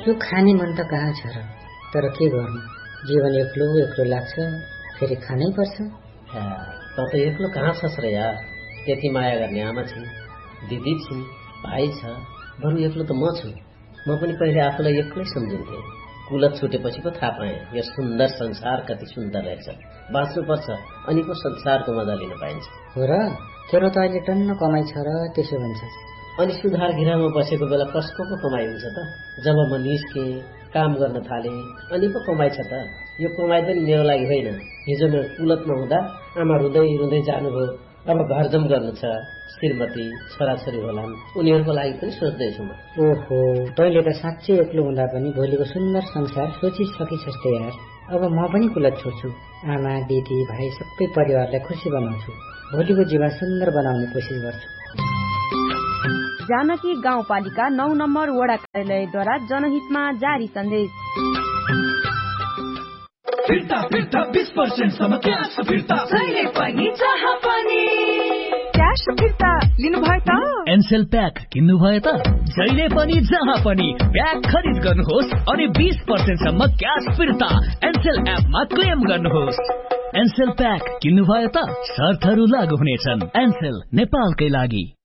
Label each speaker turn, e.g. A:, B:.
A: यो खाने मन त कहाँ छ र, तर के गर्नु, जीवन एक्लो एक्लो लाग्छ, फेरि खानै पर्छ।
B: त एक्लो कहाँ छस् र यार, त्यति माया गर्ने आमा छिन्, दिदी छिन्, भाइ छ, बरु एक्लो त म छु। म पनि पहिले आफूलाई एक्लै सम्झिन्थे, कुलत छुटेपछि पो थाहा पाएँ यो सुन्दर संसार कति सुन्दर रहेछ। बाँच्नुपर्छ अनि पो संसारको मजा लिन पाइन्छ।
A: हो र, तेरो त अहिले टन्न कमाइ छ र त्यसो भन्छस्।
B: अनि सुधार घिरामा बसेको बेला कसको पो कमाइ हुन्छ त? जब म निस्केँ, काम गर्न थालेँ, अनि पो कमाइ छ त। यो कमाइ पनि मेरो लागि होइन। हिजो मेरो कुलतमा हुँदा आमा रुँदै रुँदै जानुभयो, अब घरजम गर्नु छ, श्रीमती छोराछोरी होलान्, उनीहरूको लागि पनि सोच्दैछु म।
A: ओहो, तैँले त साँच्चै एक्लो हुँदा पनि भोलिको सुन्दर संसार सोचिसकिछस् त यार। अब म पनि कुलत छोड्छु, आमा दिदी भाइ सबै परिवारलाई खुसी बनाउँछु, भोलिको जीवन सुन्दर बनाउने कोसिस गर्छु।
C: जानकी गाउँपालिका 9 नम्बर वडा कार्यालयद्वारा जनहितमा जारी सन्देश।
D: फिर्ता फिर्ता 20% सम्म क्याश फिर्ता, जहिले पनि जहाँ पनि
E: क्याश फिर्ता लिनुभयो त?
F: एनसेल प्याक किन्नुभयो त? जहिले पनि जहाँ पनि प्याक खरिद गर्नुहोस् अनि 20% सम्म क्याश फिर्ता एनसेल एपमा क्लेम गर्नुहोस्। एनसेल प्याक किन्नुभयो त? शर्तहरू लागू हुनेछन्। एनसेल नेपालकै लागि।